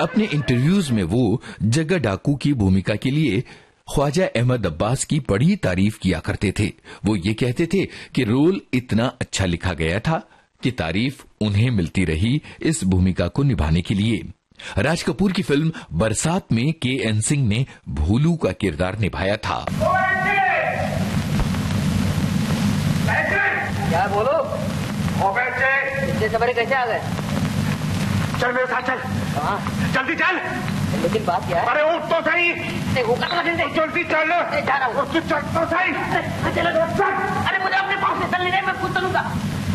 अपने इंटरव्यूज में वो जग्गा डाकू की भूमिका के लिए ख्वाजा अहमद अब्बास की बड़ी तारीफ किया करते थे। वो ये कहते थे कि रोल इतना अच्छा लिखा गया था कि तारीफ उन्हें मिलती रही इस भूमिका को निभाने के लिए। राज कपूर की फिल्म बरसात में के.एन. सिंह ने भोलू का किरदार निभाया था। क्या बोलो? इतने सवेरे कैसे आ गए? चल मेरे साथ चल। हाँ जल्दी चल। लेकिन बात क्या है? अरे उठ तो सही। जल्दी चल। जा रहा हूँ। चल तो सही। चलो। अरे मुझे अपने पास से चलने दे, मैं खुद चलूंगा।